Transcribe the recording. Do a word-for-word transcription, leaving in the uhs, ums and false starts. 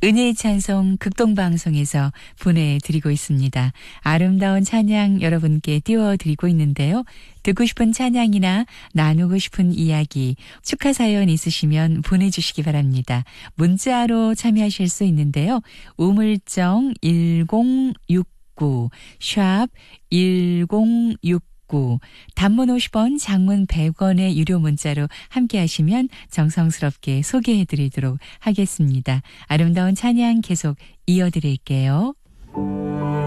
은혜의 찬송 극동방송에서 보내드리고 있습니다. 아름다운 찬양 여러분께 띄워드리고 있는데요. 듣고 싶은 찬양이나 나누고 싶은 이야기, 축하 사연 있으시면 보내주시기 바랍니다. 문자로 참여하실 수 있는데요. 우물정 일공육구 샵 일공육구 단문 오십 원, 장문 백 원의 유료 문자로 함께 하시면 정성스럽게 소개해드리도록 하겠습니다. 아름다운 찬양 계속 이어드릴게요.